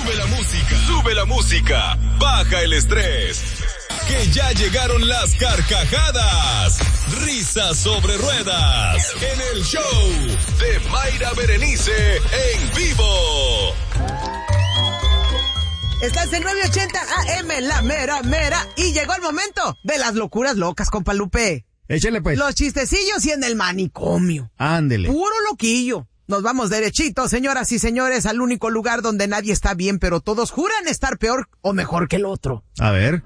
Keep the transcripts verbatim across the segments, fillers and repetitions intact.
Sube la música, sube la música, baja el estrés. Que ya llegaron las carcajadas, risas sobre ruedas, en el show de Mayra Berenice en vivo. Estás en nueve ochenta A M, la mera mera, y llegó el momento de las locuras locas, compa Lupe. Échale pues. Los chistecillos y en el manicomio. Ándele. Puro loquillo. Nos vamos derechito, señoras y señores, al único lugar donde nadie está bien, pero todos juran estar peor o mejor que el otro. A ver.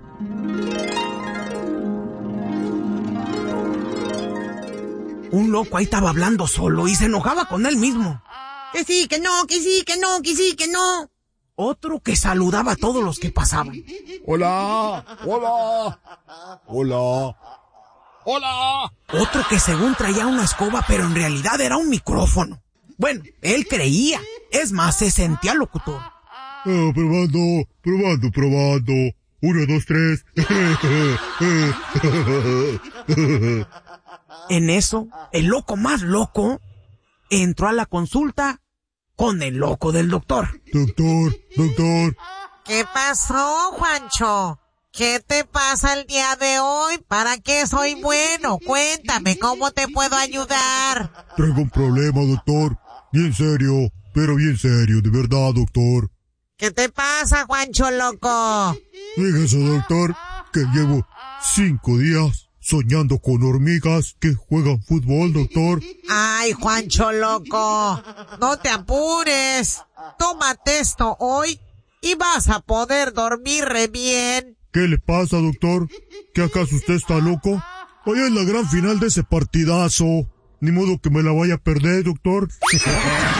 Un loco ahí estaba hablando solo y se enojaba con él mismo. Que sí, que no, que sí, que no, que sí, que no. Otro que saludaba a todos los que pasaban. Hola, hola, hola, hola. Otro que según traía una escoba, pero en realidad era un micrófono. Bueno, él creía. Es más, se sentía locutor. Oh, probando, probando, probando. Uno, dos, tres. En eso, el loco más loco entró a la consulta con el loco del doctor. Doctor, doctor. ¿Qué pasó, Juancho? ¿Qué te pasa el día de hoy? ¿Para qué soy bueno? Cuéntame, ¿cómo te puedo ayudar? Traigo un problema, doctor. Bien serio, pero bien serio, de verdad, doctor. ¿Qué te pasa, Juancho loco? Fíjese, doctor, que llevo cinco días soñando con hormigas que juegan fútbol, doctor. Ay, Juancho loco, no te apures. Tómate esto hoy y vas a poder dormir re bien. ¿Qué le pasa, doctor? ¿Que acaso usted está loco? Hoy es la gran final de ese partidazo. Ni modo que me la vaya a perder, doctor.